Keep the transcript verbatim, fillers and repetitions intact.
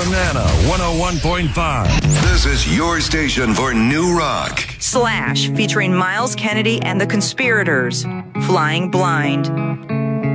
Banana one oh one point five. This is your station for new rock. Slash, featuring Miles Kennedy and the Conspirators. Flying Blind.